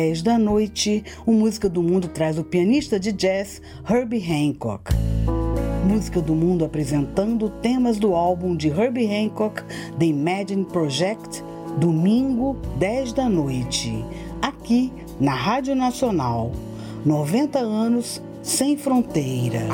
10 da noite, o Música do Mundo traz o pianista de jazz Herbie Hancock. Música do Mundo apresentando temas do álbum de Herbie Hancock, The Imagine Project, domingo, 10 da noite, aqui na Rádio Nacional. 90 anos sem fronteira.